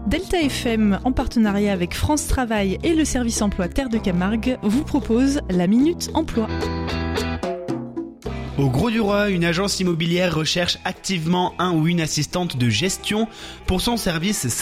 Delta FM, en partenariat avec France Travail et le service emploi Terre de Camargue, vous propose la Minute Emploi. Au Grau-du-Roi, une agence immobilière recherche activement un ou une assistante de gestion pour son service